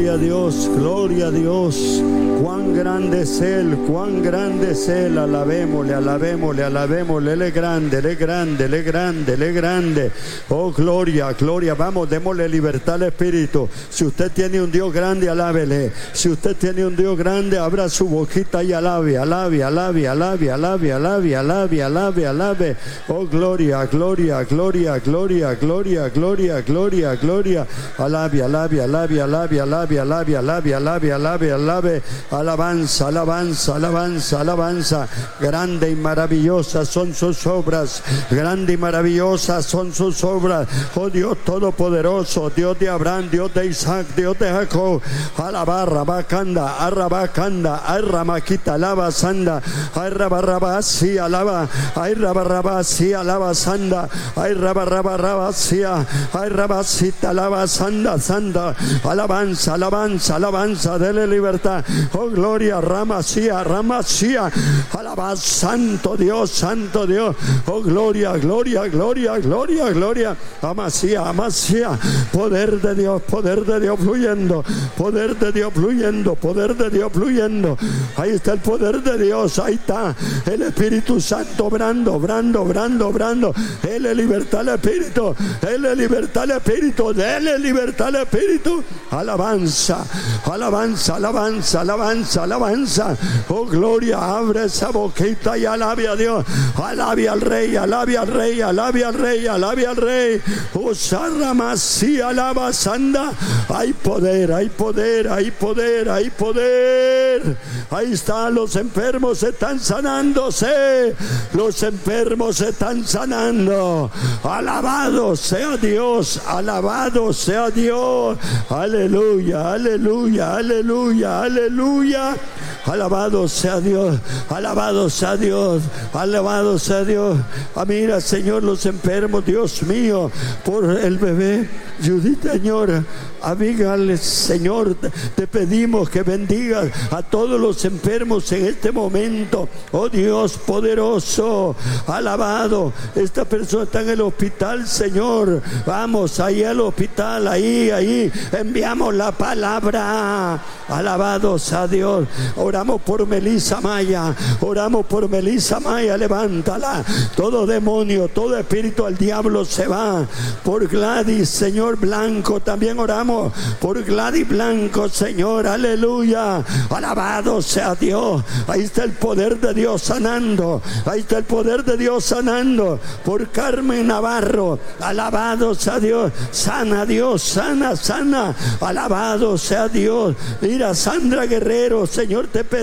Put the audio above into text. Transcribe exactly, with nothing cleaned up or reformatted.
Gloria a Dios, gloria a Dios. Cuán grande es Él, cuán grande es Él. Alabémosle, alabémosle, alabémosle. Él es grande, Él es grande, Él es grande, Él es grande. Oh, gloria, gloria. Vamos, démosle libertad al Espíritu. Si usted tiene un Dios grande, alábele. Si usted tiene un Dios grande, abra su boquita y alabe, alabe, alabe, alabe, alabe, alabe, alabe, alabe, alabe. Oh, gloria, gloria, gloria, gloria, gloria, gloria, gloria, gloria. Alabe, alabe, alabe, alabe, alabe, alabe, alabe, alabe, alabe, alabe. Alabanza, alabanza, alabanza, alabanza. Grande y maravillosa son sus obras. Grande y maravillosas son sus obras. Oh Dios Todopoderoso, Dios de Abraham, Dios de Isaac, Dios de Jacob. Alabarra, bacanda, arrabacanda, arramaquita, alaba sanda, arrabarrabasi, alaba, arrabarrabasi, alaba sanda, arrabarrabarrabasi, arrabasita, alaba sanda, sanda. Alabanza, alabanza, alabanza, dele libertad. Oh, gloria, ramasía, ramasía. Alaba, santo Dios, santo Dios. Oh, gloria, gloria, gloria, gloria, gloria. Amasía, amasía. Poder de Dios, poder de Dios fluyendo. Poder de Dios fluyendo, poder de Dios fluyendo. Ahí está el poder de Dios, ahí está el Espíritu Santo obrando, obrando, obrando, obrando. Él es libertad al Espíritu, Él es libertad al Espíritu, Él es libertad al Espíritu. Alabanza, alabanza, alabanza, alabanza, alabanza. Oh, gloria, abre esa boquita y alabe a Dios. Alabe al Rey, alabe al Rey, alabe al Rey, alabe al Rey. Oh, sarramasí, alaba sanda. Hay poder, hay poder, hay poder, hay poder. Ahí están, los enfermos están sanándose. Los enfermos están sanando. Alabado sea Dios, alabado sea Dios. Aleluya, aleluya, aleluya, aleluya. Alabado sea Dios, alabado sea Dios, alabado sea Dios. Ah, mira, Señor, los enfermos, Dios mío, por el bebé Judith, Señor, Abigail, Señor, te pedimos que bendigas a todos los enfermos en este momento. Oh Dios poderoso, alabado. Esta persona está en el hospital, Señor. Vamos ahí al hospital, ahí, ahí. Enviamos la palabra. Alabado sea Dios. Oramos por Melissa Maya, oramos por Melissa Maya, levántala. Todo demonio, todo espíritu al diablo se va. Por Gladys, Señor Blanco, también oramos por Gladys Blanco, Señor, aleluya. Alabado sea Dios. Ahí está el poder de Dios sanando, ahí está el poder de Dios sanando. Por Carmen Navarro, alabado sea Dios. Sana Dios, sana, sana. Alabado sea Dios. Mira, Sandra Guerrero, Señor, te pedimos